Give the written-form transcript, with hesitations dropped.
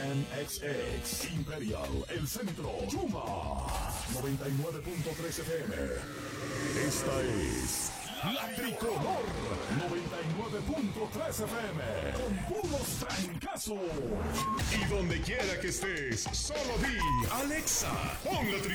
MXX, Imperial, El Centro, Yuma, 99.3 FM. Esta es La Tricolor, 99.3 FM, con puros trancazos. Y donde quiera que estés, solo di Alexa, pon la Tricolor.